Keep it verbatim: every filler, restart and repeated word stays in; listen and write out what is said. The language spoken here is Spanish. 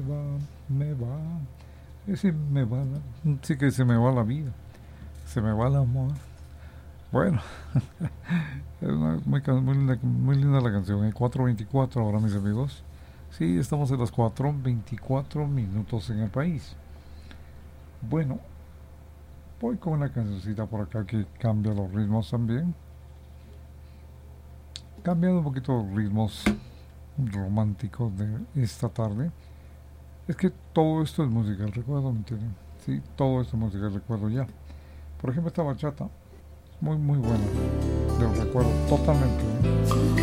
va, me va, ese me va, la- sí que se me va la vida, se me va el amor. Bueno, es una, muy, ca- muy, linda, muy linda la canción, ¿eh? cuatro veinticuatro ahora, mis amigos. Sí, estamos en las cuatro veinticuatro minutos en el país. Bueno, voy con una cancioncita por acá que cambia los ritmos también. Cambiando un poquito los ritmos románticos de esta tarde. Es que todo esto es música del recuerdo, ¿me entienden? Sí, todo esto es música del recuerdo ya. Por ejemplo, esta bachata, muy, muy buena. Del recuerdo, totalmente. ¿Eh?